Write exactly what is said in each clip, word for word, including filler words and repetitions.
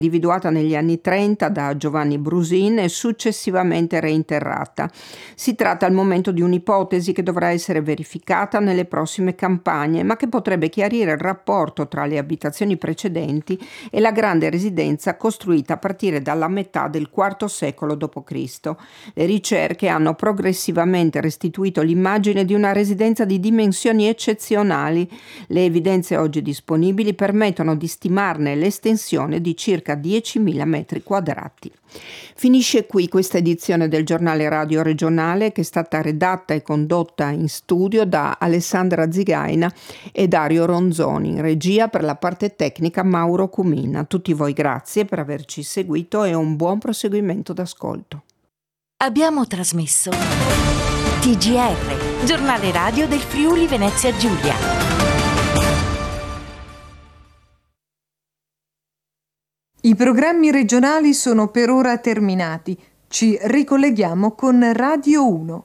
individuata negli anni trenta da Giovanni Brusin e successivamente reinterrata. Si tratta al momento di un'ipotesi che dovrà essere verificata nelle prossime campagne, ma che potrebbe chiarire il rapporto tra le abitazioni precedenti e la grande residenza costruita a partire dalla metà del quarto secolo dopo Cristo. Le ricerche hanno progressivamente restituito l'immagine di una residenza di dimensioni eccezionali. Le evidenze oggi disponibili permettono di stimarne l'estensione di circa diecimila metri quadrati. Finisce qui questa edizione del giornale radio regionale, che è stata redatta e condotta in studio da Alessandra Zigaina e Dario Ronzoni, in regia per la parte tecnica Mauro Cumina. A tutti voi grazie per averci seguito e un buon proseguimento d'ascolto. Abbiamo trasmesso T G R, giornale radio del Friuli Venezia Giulia. I programmi regionali sono per ora terminati. Ci ricolleghiamo con Radio uno.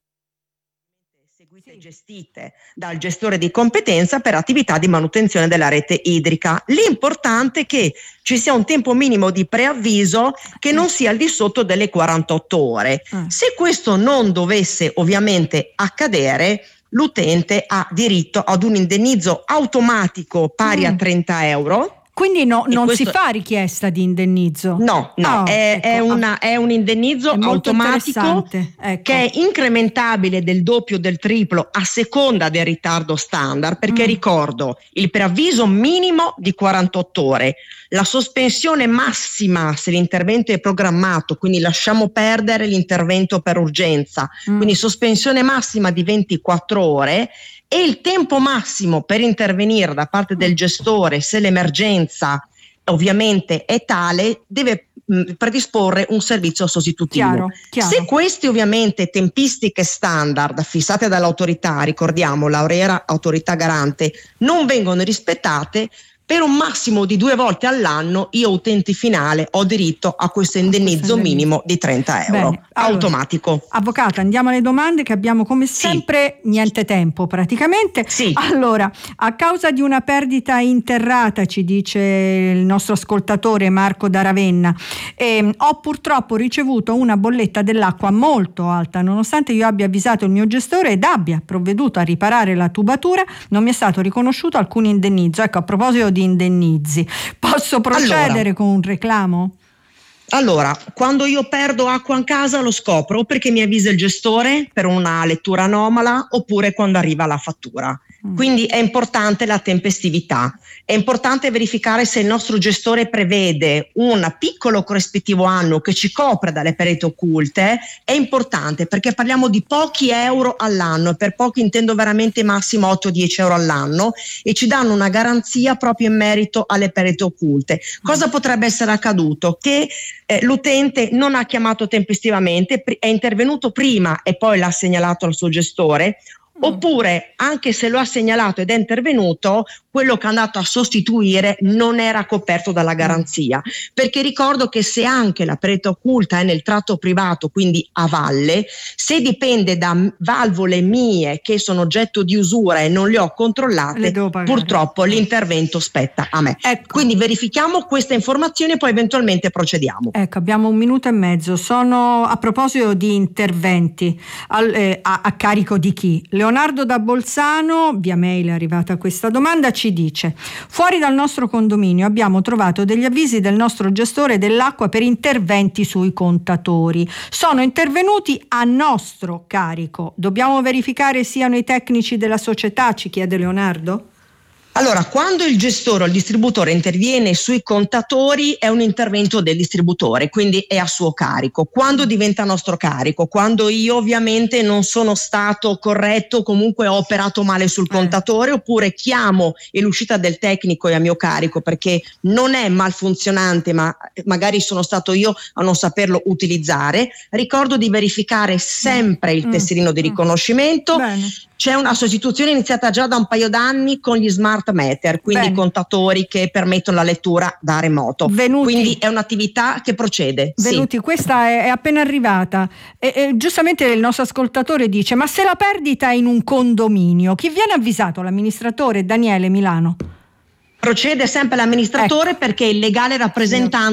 Seguite e gestite dal gestore di competenza per attività di manutenzione della rete idrica. L'importante è che ci sia un tempo minimo di preavviso che non sia al di sotto delle quarantotto ore. Se questo non dovesse ovviamente accadere, l'utente ha diritto ad un indennizzo automatico pari a trenta euro. Quindi no, non questo... si fa richiesta di indennizzo? No, no, oh, è, ecco, è, una, è un indennizzo è automatico, ecco, che è incrementabile del doppio, del triplo a seconda del ritardo standard, perché mm. ricordo il preavviso minimo di quarantotto ore, la sospensione massima se l'intervento è programmato, quindi lasciamo perdere l'intervento per urgenza, mm. quindi sospensione massima di ventiquattro ore, e il tempo massimo per intervenire da parte del gestore, se l'emergenza ovviamente è tale, deve mh, predisporre un servizio sostitutivo. Chiaro, chiaro. Se queste ovviamente tempistiche standard fissate dall'autorità, ricordiamo l'ARERA, autorità garante, non vengono rispettate, per un massimo di due volte all'anno io utente finale ho diritto a questo indennizzo minimo di trenta euro. Bene, allora, automatico. Avvocato, andiamo alle domande che abbiamo come sempre sì. niente tempo praticamente. Sì. Allora, a causa di una perdita interrata, ci dice il nostro ascoltatore Marco da Ravenna, eh, ho purtroppo ricevuto una bolletta dell'acqua molto alta, nonostante io abbia avvisato il mio gestore ed abbia provveduto a riparare la tubatura, non mi è stato riconosciuto alcun indennizzo. Ecco, a proposito di indennizi, posso procedere allora, con un reclamo? Allora, quando io perdo acqua in casa lo scopro o perché mi avvisa il gestore per una lettura anomala oppure quando arriva la fattura. Quindi è importante la tempestività, è importante verificare se il nostro gestore prevede un piccolo corrispettivo annuo che ci copre dalle perdite occulte. È importante perché parliamo di pochi euro all'anno, e per pochi intendo veramente massimo otto dieci euro all'anno, e ci danno una garanzia proprio in merito alle perdite occulte. Cosa potrebbe essere accaduto? Che eh, l'utente non ha chiamato tempestivamente, è intervenuto prima e poi l'ha segnalato al suo gestore, oppure anche se lo ha segnalato ed è intervenuto, quello che è andato a sostituire non era coperto dalla garanzia, perché ricordo che se anche la perdita occulta è nel tratto privato, quindi a valle, se dipende da valvole mie che sono oggetto di usura e non le ho controllate, purtroppo l'intervento spetta a me. Ecco. Quindi verifichiamo questa informazione e poi eventualmente procediamo. Ecco, abbiamo un minuto e mezzo. Sono a proposito di interventi al, eh, a, a carico di chi? Leonardo da Bolzano, via mail è arrivata questa domanda, ci dice: fuori dal nostro condominio abbiamo trovato degli avvisi del nostro gestore dell'acqua per interventi sui contatori. Sono intervenuti a nostro carico. Dobbiamo verificare siano i tecnici della società, ci chiede Leonardo? Allora, quando il gestore o il distributore interviene sui contatori è un intervento del distributore, quindi è a suo carico. Quando diventa a nostro carico? Quando io ovviamente non sono stato corretto, comunque ho operato male sul contatore, oppure chiamo e l'uscita del tecnico è a mio carico perché non è malfunzionante, ma magari sono stato io a non saperlo utilizzare. Ricordo di verificare sempre il tesserino di riconoscimento. Bene. C'è una sostituzione iniziata già da un paio d'anni con gli smart meter, quindi Bene. contatori che permettono la lettura da remoto. Venuti. Quindi è un'attività che procede. Venuti, sì. Questa è, è appena arrivata. E, e, giustamente il nostro ascoltatore dice: ma se la perdita è in un condominio, chi viene avvisato? L'amministratore Daniele Milano? Procede sempre l'amministratore, ecco, perché il legale rappresentante